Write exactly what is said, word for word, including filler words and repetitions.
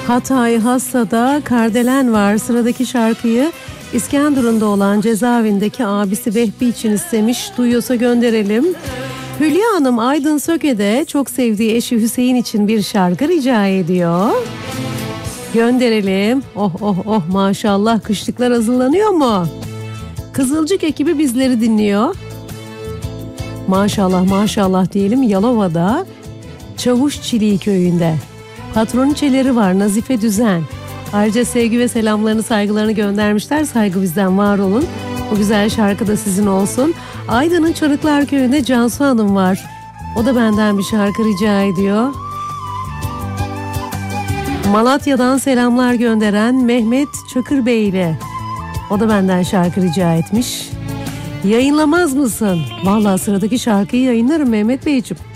Hatay Hassa'da Kardelen var. Sıradaki şarkıyı İskenderun'da olan cezaevindeki abisi Vehbi için istemiş. Duyuyorsa gönderelim. Hülya Hanım Aydın Söke'de çok sevdiği eşi Hüseyin için bir şarkı rica ediyor. Gönderelim. Oh oh oh maşallah, kışlıklar hazırlanıyor mu? Kızılcık ekibi bizleri dinliyor. Maşallah maşallah diyelim. Yalova'da Çavuşçiliği köyünde patroniçeleri var, Nazife Düzen. Ayrıca sevgi ve selamlarını, saygılarını göndermişler. Saygı bizden, var olun. Bu güzel şarkı da sizin olsun. Aydın'ın Çarıklar köyünde Cansu Hanım var. O da benden bir şarkı rica ediyor. Malatya'dan selamlar gönderen Mehmet Çakırbeyli. O da benden şarkı rica etmiş. Yayınlamaz mısın? Vallahi sıradaki şarkıyı yayınlarım Mehmet Beyciğim.